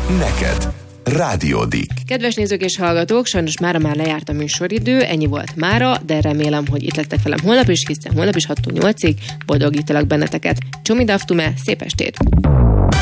Neked. Rádiódik. Kedves nézők és hallgatók, sajnos mára már lejárt a műsoridő, ennyi volt mára, de remélem, hogy itt lesztek velem holnap is, hiszen holnap is 6-8-ig boldogítalak benneteket. Csomidavtume, szép estét!